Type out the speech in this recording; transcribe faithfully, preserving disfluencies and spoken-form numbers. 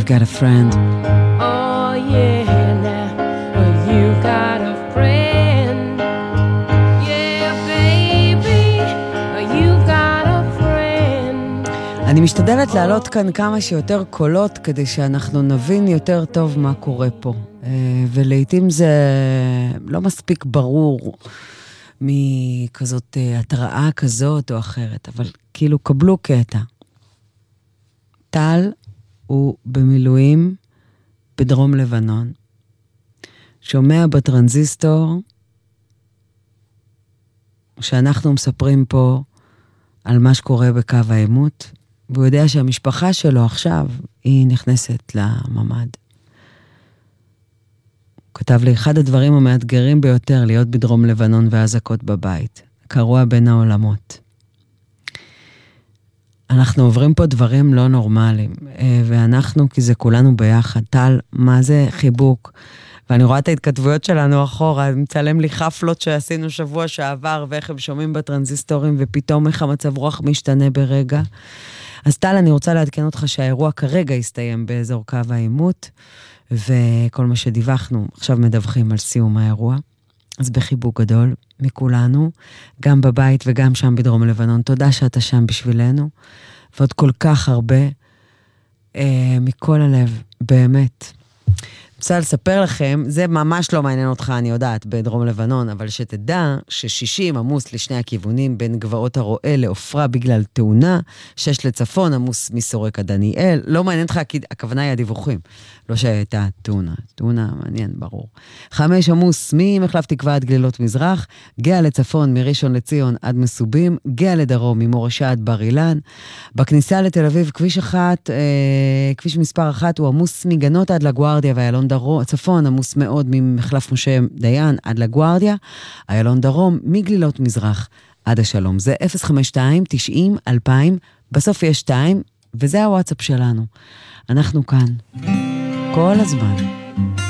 You've got a friend. Oh yeah, now you've got a friend. Yeah, baby, you've got a friend. אני משתדלת להעלות כאן כמה שיותר קולות כדי שאנחנו נבין יותר טוב מה קורה פה. ולעיתים זה לא מספיק ברור מכזאת התראה כזאת או אחרת, אבל כאילו קבלו קטע. טל הוא במילואים בדרום לבנון. שומע בטרנזיסטור שאנחנו מספרים פה על מה שקורה בקו העימות, והוא יודע שהמשפחה שלו עכשיו היא נכנסת לממד. הוא כתב לי, אחד הדברים המאתגרים ביותר להיות בדרום לבנון והזקות בבית. קרוע בין העולמות. אנחנו עוברים פה דברים לא נורמליים, ואנחנו, כי זה כולנו ביחד, טל, מה זה חיבוק? ואני רואה את ההתכתבויות שלנו אחורה, מצלם לי חפלות שעשינו שבוע שעבר, ואיך הם שומעים בטרנזיסטורים, ופתאום איך המצב רוח משתנה ברגע. אז טל, אני רוצה לעדכן אותך שהאירוע כרגע הסתיים באזור קו העימות, וכל מה שדיווחנו, עכשיו מדווחים על סיום האירוע. אז בחיבוק גדול מכולנו, גם בבית וגם שם בדרום לבנון. תודה שאתה שם בשבילנו, ועוד כל כך הרבה אה, מכל הלב, באמת. רוצה לספר לכם, זה ממש לא מעניין אותך, אני יודעת, בדרום לבנון, אבל שתדע ששישים עמוס לשני הכיוונים בין גבעות הרועה לאופרה בגלל תאונה, שש לצפון עמוס מסורק עד דניאל, לא מעניין אותך, כי הכוונה היא הדיווחים, לא שהייתה תאונה, תאונה מעניין, ברור. חמש עמוס ממחלף תקווה עד גלילות מזרח, גאה לצפון מראשון לציון עד מסובים, גאה לדרום ממורשה עד בר אילן, בכניסה לתל אביב כביש אחת, אה, כביש מספר אחת הוא עמוס מגנות עד לגוארדיה ואיילון דרום, צפון עמוס מאוד ממחלף משה דיין עד לגוארדיה, איילון דרום מגלילות מזרח עד השלום. זה אפס חמש שתיים תשעים אלפיים, בסוף יש שתיים, וזה הוואטסאפ שלנו. אנחנו כאן כל הזמן.